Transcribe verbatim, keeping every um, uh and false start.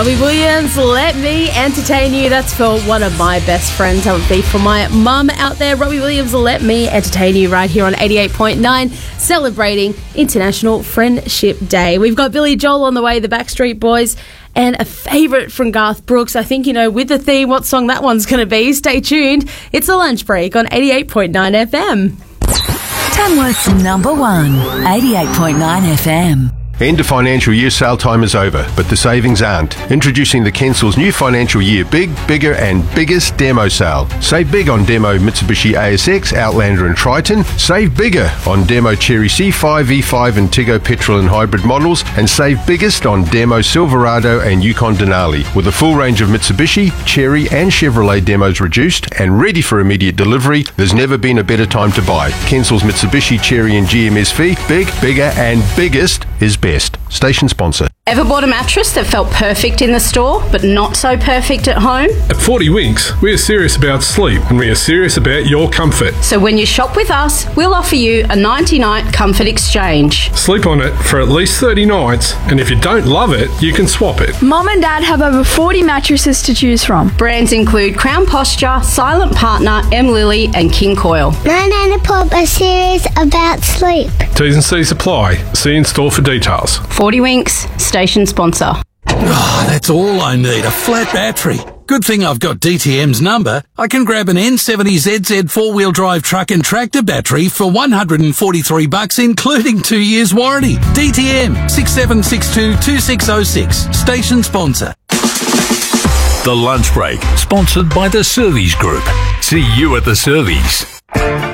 Robbie Williams, Let Me Entertain You. That's for one of my best friends. That would be for my mum out there. Robbie Williams, Let Me Entertain You, right here on eighty-eight point nine, celebrating International Friendship Day. We've got Billy Joel on the way, the Backstreet Boys, and a favourite from Garth Brooks. I think you know with the theme what song that one's going to be. Stay tuned. It's a lunch break on eighty-eight point nine F M. Tamworth's number one, eighty-eight point nine F M. End of financial year sale time is over, but the savings aren't. Introducing the Kensel's new financial year Big, Bigger and Biggest Demo Sale. Save big on demo Mitsubishi A S X, Outlander and Triton. Save bigger on demo Chery C five, E five and Tiggo petrol and hybrid models. And save biggest on demo Silverado and Yukon Denali. With a full range of Mitsubishi, Chery and Chevrolet demos reduced and ready for immediate delivery, there's never been a better time to buy. Kensel's Mitsubishi, Chery and G M S V. Big, Bigger and Biggest is best. Station sponsor. Ever bought a mattress that felt perfect in the store, but not so perfect at home? At forty Winks, we are serious about sleep and we are serious about your comfort. So when you shop with us, we'll offer you a ninety-night comfort exchange. Sleep on it for at least thirty nights, and if you don't love it, you can swap it. Mum and Dad have over forty mattresses to choose from. Brands include Crown Posture, Silent Partner, M Lily and King Coil. Nine and Pop are serious about sleep. T's and C's apply. See in store for details. forty Winks, station sponsor. Oh, that's all I need, a flat battery. Good thing I've got D T M's number. I can grab an N seventy Z Z four-wheel drive truck and tractor battery for one hundred forty-three bucks, including two years warranty. D T M, six seven six two, two six zero six, station sponsor. The Lunch Break, sponsored by the Servies Group. See you at the Servies.